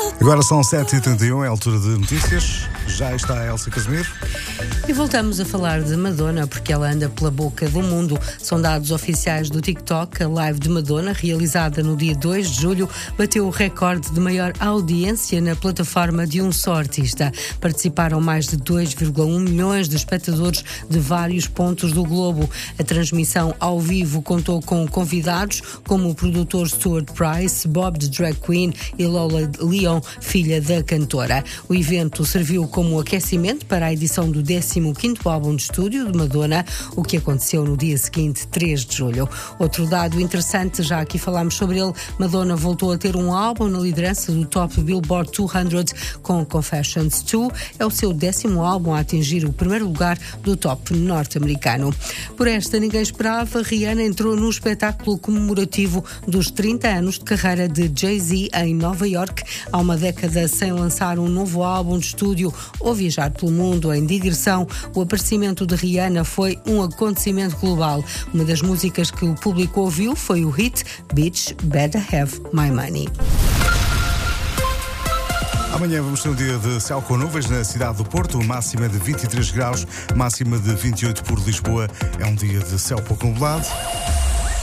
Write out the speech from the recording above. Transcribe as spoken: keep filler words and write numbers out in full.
Agora são sete e trinta e um, é a altura de notícias. Já está a Elsa Casimiro. E voltamos a falar de Madonna, porque ela anda pela boca do mundo. São dados oficiais do TikTok. A live de Madonna, realizada no dia dois de julho, bateu o recorde de maior audiência na plataforma de um só artista. Participaram mais de dois vírgula um milhões de espectadores de vários pontos do globo. A transmissão ao vivo contou com convidados como o produtor Stuart Price, Bob the Drag Queen e Lola Leon, filha da cantora. O evento serviu como aquecimento para a edição do décimo quinto álbum de estúdio de Madonna, o que aconteceu no dia seguinte, três de julho. Outro dado interessante, já aqui falámos sobre ele, Madonna voltou a ter um álbum na liderança do Top Billboard duzentos com Confessions dois. É o seu décimo álbum a atingir o primeiro lugar do top norte-americano. Por esta ninguém esperava, Rihanna entrou no espetáculo comemorativo dos trinta anos de carreira de Jay-Z em Nova York. Há uma década sem lançar um novo álbum de estúdio ou viajar pelo mundo em digressão, o aparecimento de Rihanna foi um acontecimento global. Uma das músicas que o público ouviu foi o hit Bitch Better Have My Money. Amanhã vamos ter um dia de céu com nuvens na cidade do Porto, máxima de vinte e três graus, máxima de vinte e oito por Lisboa. É um dia de céu pouco nublado.